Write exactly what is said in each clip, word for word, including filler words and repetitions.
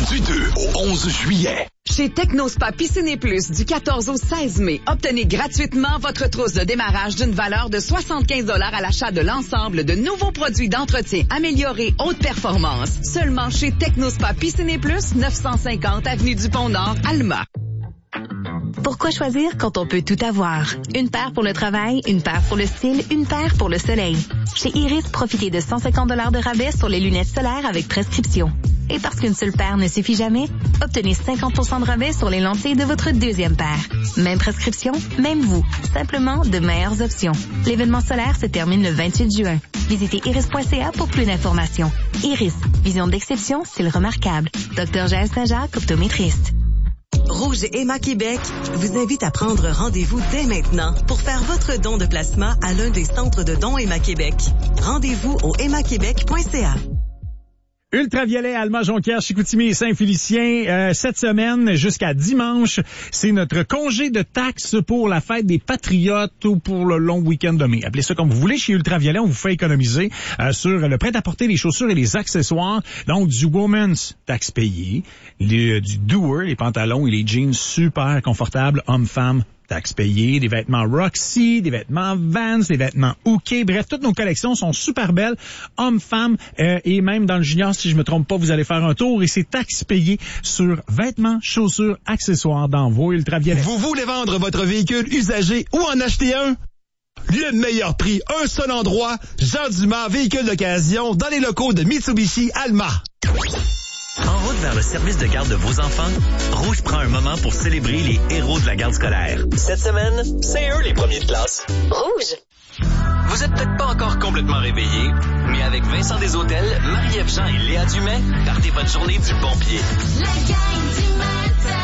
Du deux au onze juillet. Chez Technospa Piscine et Plus, du quatorze au seize mai, obtenez gratuitement votre trousse de démarrage d'une valeur de soixante-quinze dollars à l'achat de l'ensemble de nouveaux produits d'entretien améliorés haute performance. Seulement chez Technospa Piscine et Plus, neuf cent cinquante avenue du Pont-Nord, Alma. Pourquoi choisir quand on peut tout avoir? Une paire pour le travail, une paire pour le style, une paire pour le soleil. Chez Iris, profitez de cent cinquante dollars de rabais sur les lunettes solaires avec prescription. Et parce qu'une seule paire ne suffit jamais, obtenez cinquante pour cent de rabais sur les lentilles de votre deuxième paire. Même prescription, même vous. Simplement de meilleures options. L'événement solaire se termine le vingt-huit juin. Visitez iris point c a pour plus d'informations. Iris, vision d'exception, style remarquable. Docteur Jaël Saint-Jacques, optométriste. Rouge et Emma Québec vous invite à prendre rendez-vous dès maintenant pour faire votre don de plasma à l'un des centres de dons Emma Québec. Rendez-vous au emma québec point c a. Ultraviolet, Alma, Jonquière, Chicoutimi et Saint-Félicien. Euh, cette semaine, jusqu'à dimanche, c'est notre congé de taxes pour la fête des Patriotes ou pour le long week-end de mai. Appelez ça comme vous voulez. Chez Ultraviolet, on vous fait économiser euh, sur le prêt-à-porter, les chaussures et les accessoires. Donc, du women's, taxe payée. Les, du doer, les pantalons et les jeans super confortables, hommes-femmes, taxes payées, des vêtements Roxy, des vêtements Vans, des vêtements Hooké. Bref, toutes nos collections sont super belles, hommes, femmes, euh, et même dans le junior, si je me trompe pas, vous allez faire un tour et c'est taxes payées sur vêtements, chaussures, accessoires dans vos Ultraviolet. Vous voulez vendre votre véhicule usagé ou en acheter un? Le meilleur prix, un seul endroit, Jean Dumas, véhicule d'occasion, dans les locaux de Mitsubishi Alma. En route vers le service de garde de vos enfants, Rouge prend un moment pour célébrer les héros de la garde scolaire. Cette semaine, c'est eux les premiers de classe. Rouge! Vous êtes peut-être pas encore complètement réveillés, mais avec Vincent Desautels, Marie-Ève Jean et Léa Dumais, partez votre journée du bon pied. La gang du matin.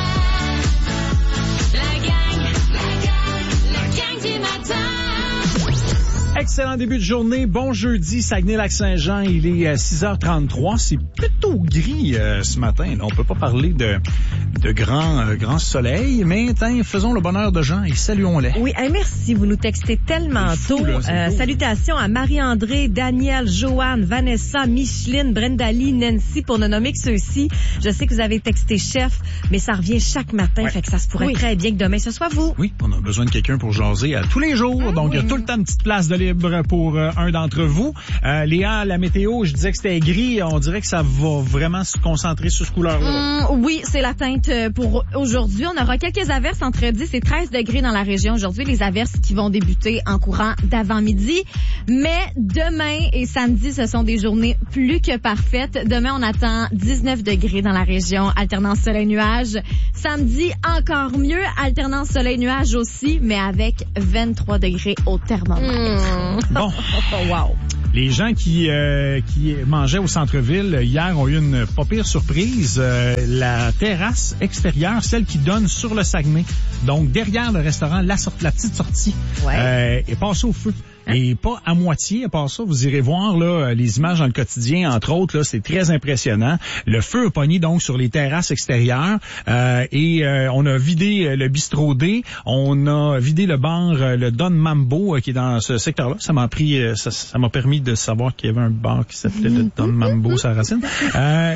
La gang, la gang, la gang du matin. Excellent début de journée. Bon jeudi, Saguenay-Lac-Saint-Jean. Il est euh, six heures trente-trois. C'est plutôt gris euh, ce matin. Là, on peut pas parler de, de grand, euh, grand soleil, mais tain, faisons le bonheur de Jean et saluons-les. Oui, hey, merci. Vous nous textez tellement fou, tôt. là, euh, salutations à Marie-André, Daniel, Joanne, Vanessa, Micheline, Brenda-Lee, Nancy, pour ne nommer que ceux-ci. Je sais que vous avez texté chef, mais ça revient chaque matin, ouais. Fait que ça se pourrait oui. très bien que demain ce soit vous. Oui, on a besoin de quelqu'un pour jaser à tous les jours. Ah, donc, il oui. y a tout le temps une petite place de libre pour euh, un d'entre vous. Euh, Léa, la météo, je disais que c'était gris. On dirait que ça va vraiment se concentrer sur ce couleur-là. Mmh, oui, c'est la teinte pour aujourd'hui. On aura quelques averses entre dix et treize degrés dans la région aujourd'hui. Les averses qui vont débuter en courant d'avant-midi. Mais demain et samedi, ce sont des journées plus que parfaites. Demain, on attend dix-neuf degrés dans la région. Alternance soleil-nuage. Samedi, encore mieux. Alternance soleil-nuage aussi, mais avec vingt-trois degrés au thermomètre. Mmh. Bon, wow. Les gens qui euh, qui mangeaient au centre-ville hier ont eu une pas pire surprise. Euh, la terrasse extérieure, celle qui donne sur le Saguenay, donc derrière le restaurant, la, sorte, la petite sortie, ouais. euh, est passée au feu. Et pas à moitié, à part ça, vous irez voir là les images dans le quotidien, entre autres, là, c'est très impressionnant. Le feu a pogné donc sur les terrasses extérieures euh, et euh, on a vidé le bistrot D, on a vidé le bar, le Don Mambo euh, qui est dans ce secteur-là. Ça m'a pris, ça, ça m'a permis de savoir qu'il y avait un bar qui s'appelait le Don Mambo, sa racine. Euh,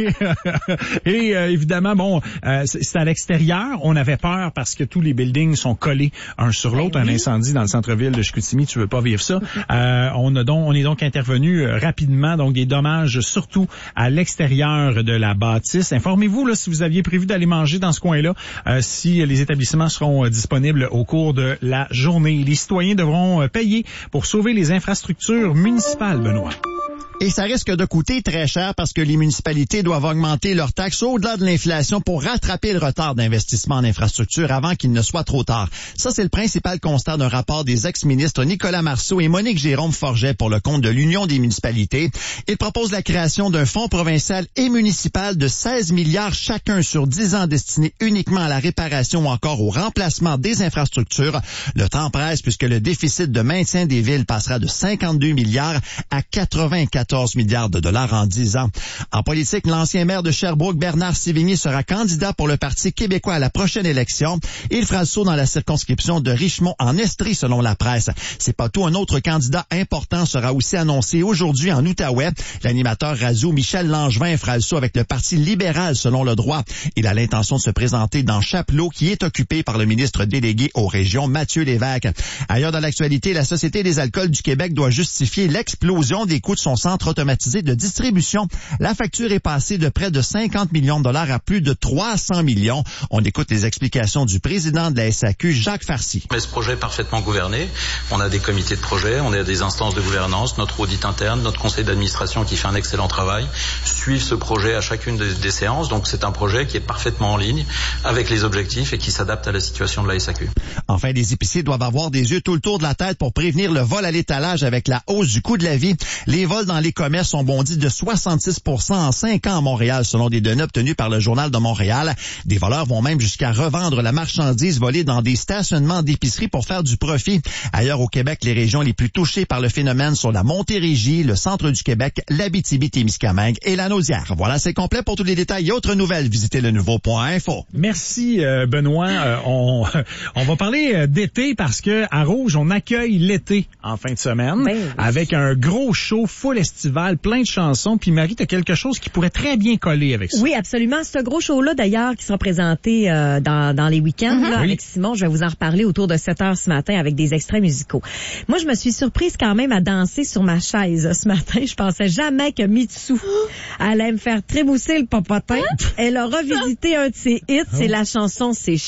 et et euh, évidemment, bon, euh, c'est à l'extérieur. On avait peur parce que tous les buildings sont collés un sur l'autre. Un incendie dans le centre-ville de Chicoutimi, tu veux pas vivre ça. Euh, on a donc, on est donc intervenu euh, rapidement, donc des dommages surtout à l'extérieur de la bâtisse. Informez-vous là si vous aviez prévu d'aller manger dans ce coin-là, euh, si les établissements seront euh, disponibles au cours de la journée. Les citoyens devront euh, payer pour sauver les infrastructures municipales, Benoît. Et ça risque de coûter très cher parce que les municipalités doivent augmenter leurs taxes au-delà de l'inflation pour rattraper le retard d'investissement en infrastructure avant qu'il ne soit trop tard. Ça, c'est le principal constat d'un rapport des ex-ministres Nicolas Marceau et Monique Jérôme-Forget pour le compte de l'Union des municipalités. Ils proposent la création d'un fonds provincial et municipal de seize milliards chacun sur dix ans destiné uniquement à la réparation ou encore au remplacement des infrastructures. Le temps presse puisque le déficit de maintien des villes passera de cinquante-deux milliards à quatre-vingt-quatorze quatorze milliards de dollars en dix ans. En politique, l'ancien maire de Sherbrooke, Bernard Sévigny, sera candidat pour le Parti québécois à la prochaine élection. Il fera le saut dans la circonscription de Richmond en Estrie, selon la presse. C'est pas tout, un autre candidat important sera aussi annoncé aujourd'hui en Outaouais. L'animateur radio Michel Langevin fera le saut avec le Parti libéral, selon le droit. Il a l'intention de se présenter dans Chapelot, qui est occupé par le ministre délégué aux régions, Mathieu Lévesque. Ailleurs dans l'actualité, la Société des alcools du Québec doit justifier l'explosion des coûts de son centre automatisé de distribution. La facture est passée de près de cinquante millions de dollars à plus de trois cents millions. On écoute les explications du président de la S A Q, Jacques Farcy. Mais ce projet est parfaitement gouverné. On a des comités de projet, on a des instances de gouvernance, notre audit interne, notre conseil d'administration qui fait un excellent travail, suivent ce projet à chacune des, des séances. Donc c'est un projet qui est parfaitement en ligne avec les objectifs et qui s'adapte à la situation de la S A Q. Enfin, les épiciers doivent avoir des yeux tout le tour de la tête pour prévenir le vol à l'étalage avec la hausse du coût de la vie. Les vols dans les commerces ont bondi de soixante-six pour cent en cinq ans à Montréal, selon des données obtenues par le Journal de Montréal. Des voleurs vont même jusqu'à revendre la marchandise volée dans des stationnements d'épicerie pour faire du profit. Ailleurs au Québec, les régions les plus touchées par le phénomène sont la Montérégie, le centre du Québec, l'Abitibi-Témiscamingue et la Naudière. Voilà, c'est complet. Pour tous les détails et autres nouvelles, visitez le nouveau point info. Merci euh, Benoît. Euh, on on va parler euh, d'été parce que à Rouge, on accueille l'été en fin de semaine ben oui. avec un gros show full estival, plein de chansons. Puis Marie, t'as quelque chose qui pourrait très bien coller avec ça. Oui, absolument. Ce gros show-là, d'ailleurs, qui sera présenté euh, dans, dans les week-ends Mm-hmm. là, Oui. avec Simon, je vais vous en reparler autour de sept heures ce matin avec des extraits musicaux. Moi, je me suis surprise quand même à danser sur ma chaise ce matin. Je pensais jamais que Mitsu allait me faire trémousser le popotin. Elle a revisité un de ses hits, c'est la chanson « C'est